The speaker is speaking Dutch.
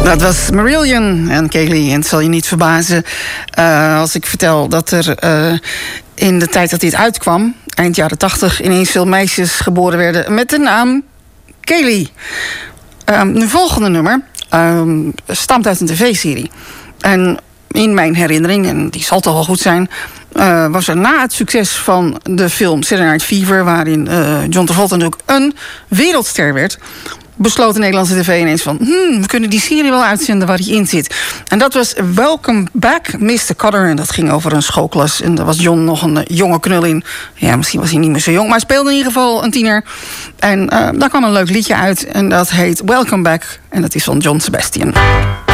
Dat was Marillion en Kaylee. En het zal je niet verbazen als ik vertel dat er in de tijd dat dit uitkwam, eind jaren 80, ineens veel meisjes geboren werden met de naam Kaylee. De volgende nummer stamt uit een tv-serie. En in mijn herinnering, en die zal toch wel goed zijn, was er na het succes van de film Saturday Night Fever, waarin John Travolta natuurlijk een wereldster werd, besloot de Nederlandse tv ineens van, we kunnen die serie wel uitzenden waar hij in zit. En dat was Welcome Back, Mr. Kotter. En dat ging over een schoolklas. En daar was John nog een jonge knul in. Ja, misschien was hij niet meer zo jong, maar hij speelde in ieder geval een tiener. En daar kwam een leuk liedje uit. En dat heet Welcome Back. En dat is van John Sebastian.